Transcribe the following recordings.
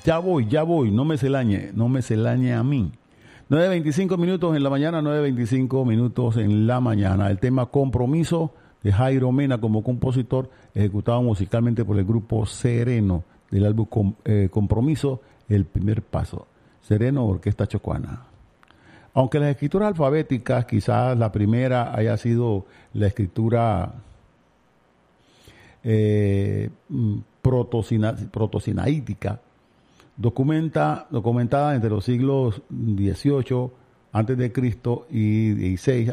Ya voy, no me se lañe a mí. 9:25 minutos en la mañana, 9:25 minutos en la mañana. El tema Compromiso de Jairo Mena como compositor, ejecutado musicalmente por el grupo Sereno, del álbum Compromiso, El Primer Paso. Sereno, Orquesta Chocuana. Aunque las escrituras alfabéticas, quizás la primera haya sido la escritura protosinaítica, documentada entre los siglos XVIII a.C. y XVI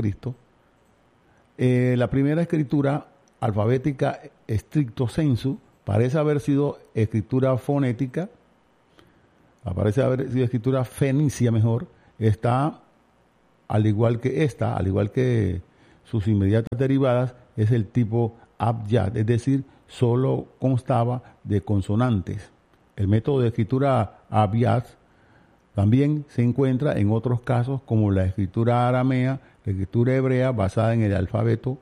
a.C., la primera escritura alfabética stricto sensu parece haber sido escritura fonética, parece haber sido escritura fenicia mejor. Está, al igual que sus inmediatas derivadas, es el tipo abyad, es decir, solo constaba de consonantes. El método de escritura abyad también se encuentra en otros casos, como la escritura aramea, la escritura hebrea basada en el alfabeto,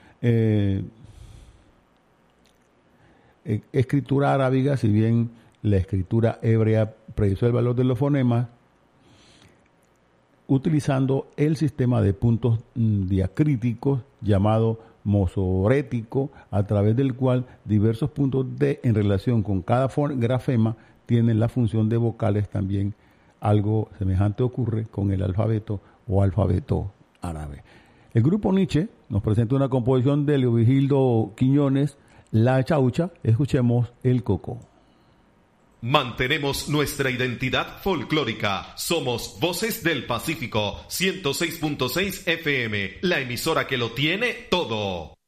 escritura arábiga, si bien la escritura hebrea predicó el valor de los fonemas, utilizando el sistema de puntos diacríticos llamado mosorético, a través del cual diversos puntos en relación con cada grafema tienen la función de vocales. También algo semejante ocurre con el alfabeto o alfabeto árabe. El grupo Nietzsche nos presenta una composición de Leovigildo Quiñones, La Chaucha. Escuchemos El Coco. Mantenemos nuestra identidad folclórica. Somos Voces del Pacífico, 106.6 FM, la emisora que lo tiene todo.